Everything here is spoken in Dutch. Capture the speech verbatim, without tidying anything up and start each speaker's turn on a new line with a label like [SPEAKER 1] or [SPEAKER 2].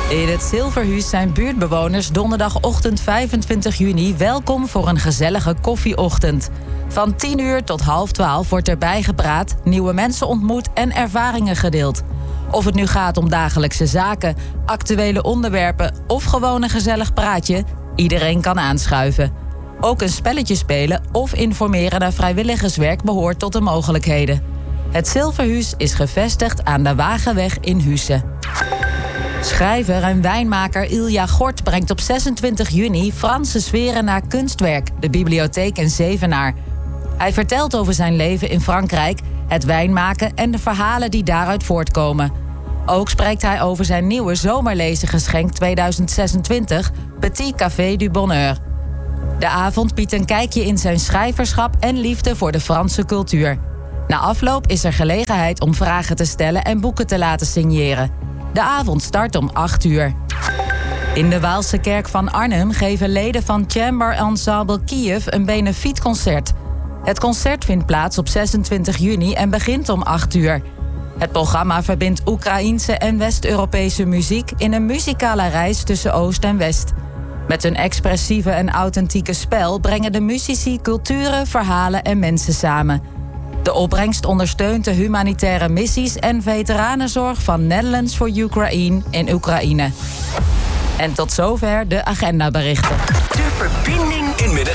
[SPEAKER 1] In het Zilverhuis zijn buurtbewoners donderdagochtend vijfentwintig juni welkom voor een gezellige koffieochtend. Van tien uur tot half twaalf wordt er bijgepraat, nieuwe mensen ontmoet en ervaringen gedeeld. Of het nu gaat om dagelijkse zaken, actuele onderwerpen of gewoon een gezellig praatje, iedereen kan aanschuiven. Ook een spelletje spelen of informeren naar vrijwilligerswerk behoort tot de mogelijkheden. Het Zilverhuis is gevestigd aan de Wagenweg in Husse. Schrijver en wijnmaker Ilja Gort brengt op zesentwintig juni Franse sferen naar Kunstwerk, de bibliotheek in Zevenaar. Hij vertelt over zijn leven in Frankrijk, het wijnmaken en de verhalen die daaruit voortkomen. Ook spreekt hij over zijn nieuwe zomerlezengeschenk tweeduizend zesentwintig, Petit Café du Bonheur. De avond biedt een kijkje in zijn schrijverschap en liefde voor de Franse cultuur. Na afloop is er gelegenheid om vragen te stellen en boeken te laten signeren. De avond start om acht uur. In de Waalse kerk van Arnhem geven leden van Chamber Ensemble Kiev een benefietconcert. Het concert vindt plaats op zesentwintig juni en begint om acht uur. Het programma verbindt Oekraïense en West-Europese muziek in een muzikale reis tussen Oost en West. Met hun expressieve en authentieke spel brengen de muzici culturen, verhalen en mensen samen. De opbrengst ondersteunt de humanitaire missies en veteranenzorg van Netherlands for Ukraine in Oekraïne. En tot zover de agendaberichten.
[SPEAKER 2] De verbinding in middag.